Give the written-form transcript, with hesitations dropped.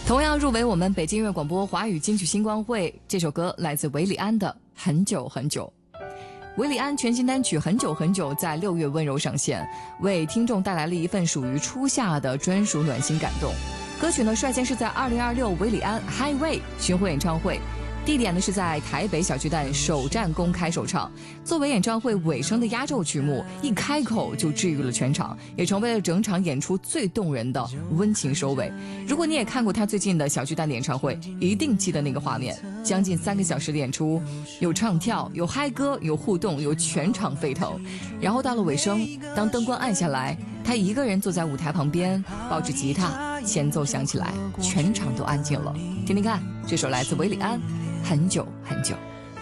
同样入围我们北京音乐广播华语金曲星光会，这首歌来自韦礼安的《很久很久》。韦礼安全新单曲《很久很久》在6月温柔上线，为听众带来了一份属于初夏的专属暖心感动。歌曲呢，率先是在2026韦礼安 Highway 巡回演唱会，地点呢是在台北小巨蛋首站公开首唱。作为演唱会尾声的压轴曲目，一开口就治愈了全场，也成为了整场演出最动人的温情收尾。如果你也看过他最近的小巨蛋的演唱会，一定记得那个画面，将近3个小时的演出，有唱跳，有嗨歌，有互动，有全场沸腾。然后到了尾声，当灯光暗下来，他一个人坐在舞台旁边，抱着吉他，前奏响起来，全场都安静了。听听看，这首来自韦礼安《很久很久》。